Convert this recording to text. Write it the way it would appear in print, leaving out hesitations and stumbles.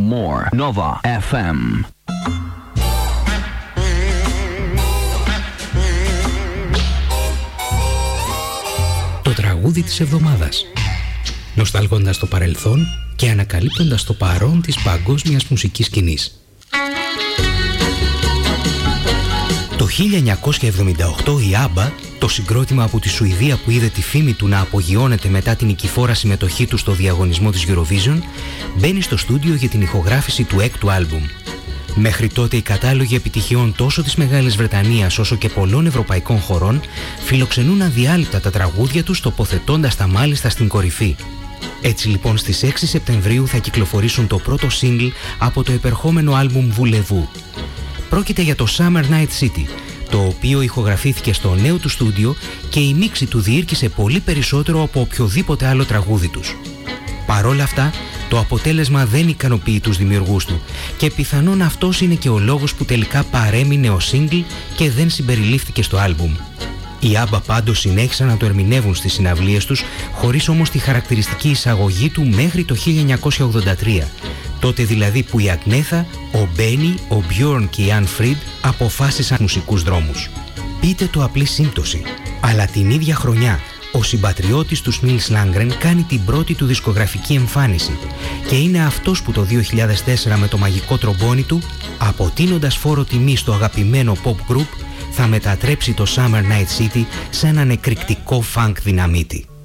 more. Nova FM. Το τραγούδι της εβδομάδας. Νοσταλγώντας το παρελθόν και ανακαλύπτοντας το παρόν της παγκόσμιας μουσικής σκηνής. Το 1978 η ABBA, το συγκρότημα από τη Σουηδία που είδε τη φήμη του να απογειώνεται μετά την νικηφόρα συμμετοχή του στο διαγωνισμό της Eurovision, μπαίνει στο στούντιο για την ηχογράφηση του έκτου άλμπουμ. Μέχρι τότε οι κατάλογοι επιτυχιών τόσο της Μεγάλης Βρετανίας όσο και πολλών ευρωπαϊκών χωρών φιλοξενούν αδιάλειπτα τα τραγούδια τους, τοποθετώντας τα μάλιστα στην κορυφή. Έτσι λοιπόν στις 6 Σεπτεμβρίου θα κυκλοφορήσουν το πρώτο single από το επερχόμενο άλμπουμ Voulez-vous. Πρόκειται για το Summer Night City, το οποίο ηχογραφήθηκε στο νέο του στούντιο και η μίξη του διήρκησε πολύ περισσότερο από οποιοδήποτε άλλο τραγούδι τους. Παρόλα αυτά, το αποτέλεσμα δεν ικανοποιεί τους δημιουργούς του και πιθανόν αυτός είναι και ο λόγος που τελικά παρέμεινε ο single και δεν συμπεριλήφθηκε στο άλμπουμ. Οι ABBA πάντως συνέχισαν να το ερμηνεύουν στις συναυλίες τους, χωρίς όμως τη χαρακτηριστική εισαγωγή του μέχρι το 1983, τότε δηλαδή που η Αγνέθα, ο Μπένι, ο Μπιόρν και η Αν Φριντ αποφάσισαν μουσικούς δρόμους. Πείτε το απλή σύμπτωση, αλλά την ίδια χρονιά ο συμπατριώτης του Νίλς Λάνγκρεν κάνει την πρώτη του δισκογραφική εμφάνιση και είναι αυτός που το 2004 με το μαγικό τρομπόνι του, αποτείνοντας φόρο τιμή στο αγαπημένο pop group, θα μετατρέψει το Summer Night City σε έναν εκρηκτικό funk δυναμίτη.